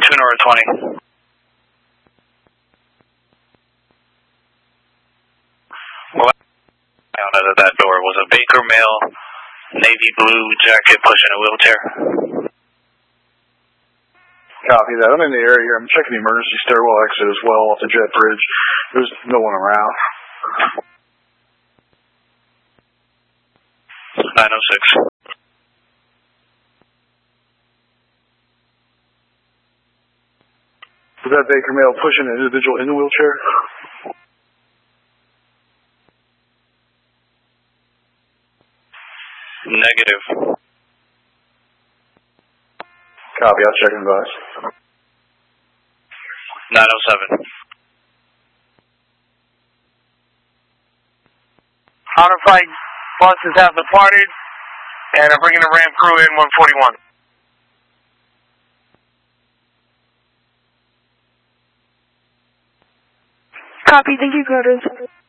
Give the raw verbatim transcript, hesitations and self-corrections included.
two Nora twenty. Well, out of that door was a Baker male, navy blue jacket pushing a wheelchair. Copy that. I'm in the area here. I'm checking the emergency stairwell exit as well off the jet bridge. There's no one around. nine oh six. Was that Baker male pushing an individual in the wheelchair? Negative. Copy. I'll check and advise. nine oh seven. Modified buses have departed and are bringing the ramp crew in one forty-one. Copy. Thank you, Curtis.